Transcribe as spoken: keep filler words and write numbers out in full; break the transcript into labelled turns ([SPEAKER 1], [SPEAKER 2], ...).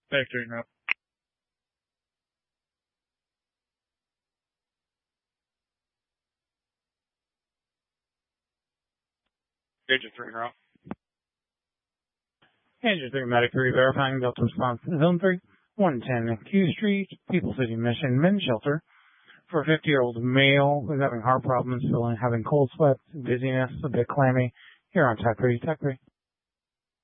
[SPEAKER 1] Factory route. Agent three route.
[SPEAKER 2] Agent three, Medic three, verifying Delta response to Zone three, one ten Q Street, People City Mission, men's shelter, for a fifty-year-old male who's having heart problems, feeling having cold sweats, dizziness, a bit clammy. Here on Tech three, Tech three.